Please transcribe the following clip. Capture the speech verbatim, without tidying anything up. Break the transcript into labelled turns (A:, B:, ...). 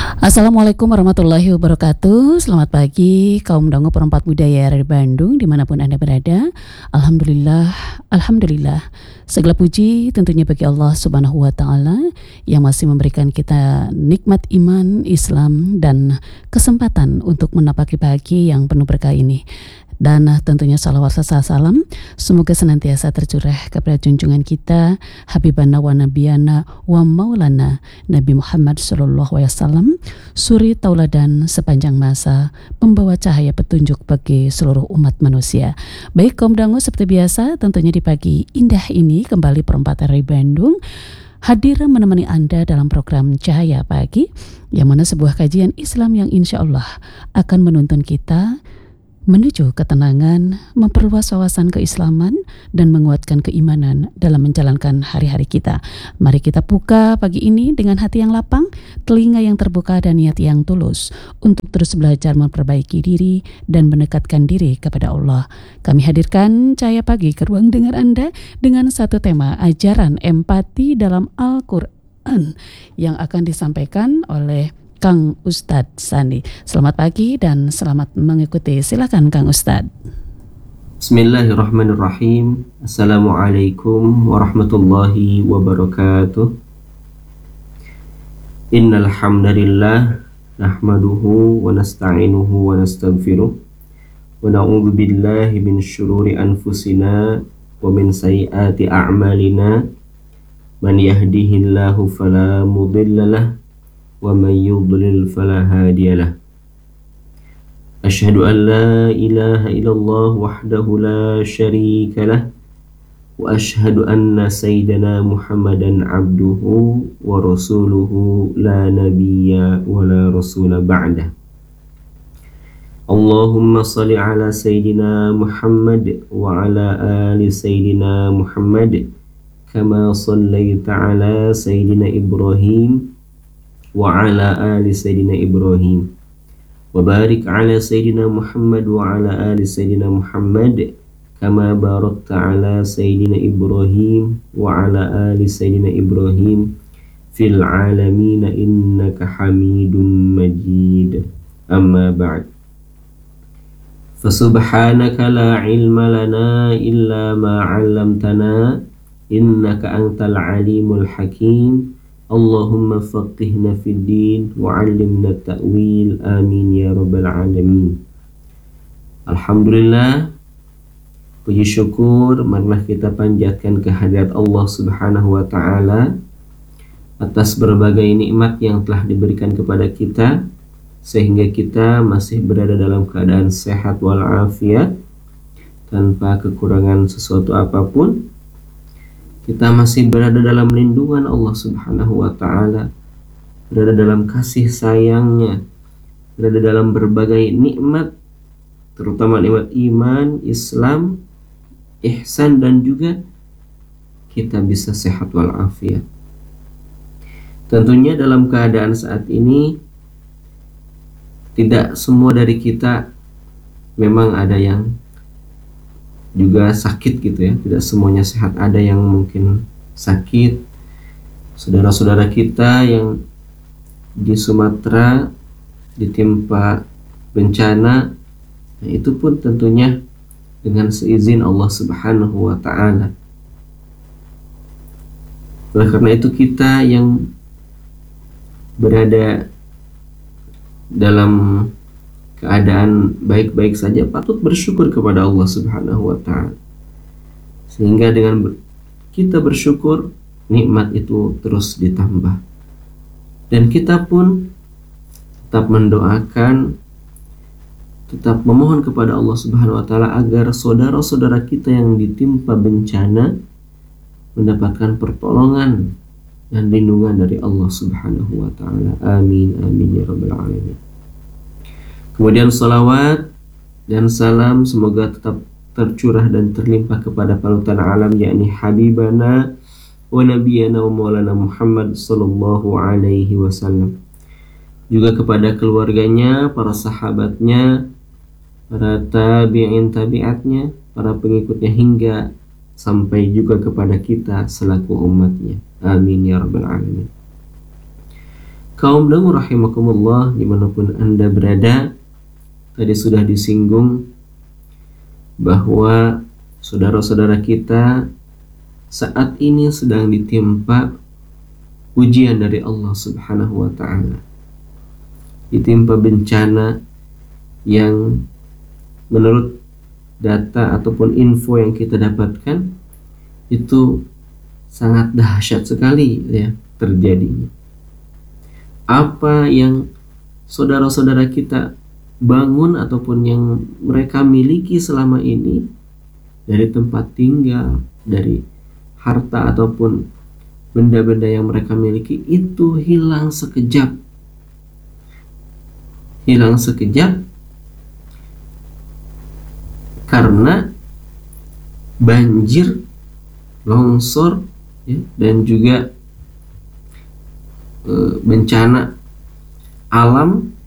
A: Assalamualaikum warahmatullahi wabarakatuh. Selamat pagi kaum dangu perempat budaya dari Bandung dimanapun Anda berada. Alhamdulillah, Alhamdulillah segala puji tentunya bagi Allah subhanahu wa ta'ala yang masih memberikan kita nikmat iman, Islam dan kesempatan untuk menapaki pagi yang penuh berkah ini. Dan tentunya salawat serta salam semoga senantiasa tercurah kepada junjungan kita Habibana wa Nabiyana wa Maulana Nabi Muhammad sallallahu alaihi wasallam, suri tauladan sepanjang masa, pembawa cahaya petunjuk bagi seluruh umat manusia. Baik kaum dangu, seperti biasa tentunya di pagi indah ini kembali perempatan dari Bandung hadir menemani Anda dalam program Cahaya Pagi, yang mana sebuah kajian Islam yang insya Allah akan menuntun kita menuju ketenangan, memperluas wawasan keislaman, dan menguatkan keimanan dalam menjalankan hari-hari kita. Mari kita buka pagi ini dengan hati yang lapang, telinga yang terbuka, dan niat yang tulus untuk terus belajar memperbaiki diri dan mendekatkan diri kepada Allah. Kami hadirkan Cahaya Pagi ke ruang dengar Anda dengan satu tema ajaran empati dalam Al-Quran yang akan disampaikan oleh Kang Ustadz Sani. Selamat pagi dan selamat mengikuti. Silakan Kang Ustadz.
B: Bismillahirrahmanirrahim. Assalamualaikum warahmatullahi wabarakatuh. Innal hamdalillah nahmaduhu wa nasta'inuhu wa nastaghfiruh wa na'udzu billahi min syururi anfusina wa min sayyiati a'malina. Man yahdihillahu fala mudhillalah wa man yudlil fala hadiyalah. Asyhadu an la ilaha illallah wahdahu la syarika lah wa asyhadu anna sayyidana Muhammadan abduhu wa rasuluhu la nabiyya wa la rasula ba'dah. Allahumma salli ala sayyidina Muhammad wa ala ali sayyidina Muhammad kama sallaita ala sayyidina Ibrahim wa ala ali sayyidina Ibrahim wa barik ala sayyidina Muhammad wa ala ali sayyidina Muhammad kama barakta ala sayyidina Ibrahim wa ala ali sayyidina Ibrahim fil alamin innaka Hamidum Majid. Amma ba'd. Fasubhanaka la ilma lana illa ma 'allamtana innaka antal alimul hakim. Allahumma faqihna fid din wa 'allimna ta'wil, amin ya rabbal alamin. Alhamdulillah, puji syukur marilah kita panjatkan kehadirat Allah Subhanahu wa taala atas berbagai nikmat yang telah diberikan kepada kita sehingga kita masih berada dalam keadaan sehat walafiat tanpa kekurangan sesuatu apapun. Kita masih berada dalam lindungan Allah Subhanahu wa ta'ala, berada dalam kasih sayangnya, berada dalam berbagai nikmat, terutama nikmat iman, Islam, ihsan, dan juga kita bisa sehat walafiat. Tentunya dalam keadaan saat ini tidak semua dari kita memang ada yang juga sakit gitu ya, tidak semuanya sehat, ada yang mungkin sakit. Saudara-saudara kita yang di Sumatera ditimpa bencana, nah itu pun tentunya dengan seizin Allah Subhanahu wa ta'ala. Oleh karena itu kita yang berada dalam keadaan baik-baik saja patut bersyukur kepada Allah Subhanahu wa ta'ala, sehingga dengan kita bersyukur nikmat itu terus ditambah, dan kita pun tetap mendoakan, tetap memohon kepada Allah Subhanahu wa ta'ala agar saudara-saudara kita yang ditimpa bencana mendapatkan pertolongan dan lindungan dari Allah Subhanahu wa ta'ala. Amin amin ya rabbal alamin. Kemudian salawat dan salam semoga tetap tercurah dan terlimpah kepada panutan alam, yakni Habibana wa Nabiyana wa Maulana Muhammad sallallahu alaihi wasallam. Juga kepada keluarganya, para sahabatnya, para tabi'in tabi'atnya, para pengikutnya, hingga sampai juga kepada kita selaku umatnya. Amin ya rabbal alamin. Kaum dangu rahimakumullah, dimanapun Anda berada, tadi sudah disinggung bahwa saudara-saudara kita saat ini sedang ditimpa ujian dari Allah Subhanahu wa ta'ala, ditimpa bencana yang menurut data ataupun info yang kita dapatkan itu sangat dahsyat sekali ya terjadinya. Apa yang saudara-saudara kita bangun ataupun yang mereka miliki selama ini, dari tempat tinggal, dari harta ataupun benda-benda yang mereka miliki, itu hilang sekejap. Hilang sekejap karena banjir, longsor, ya, dan juga e, bencana alam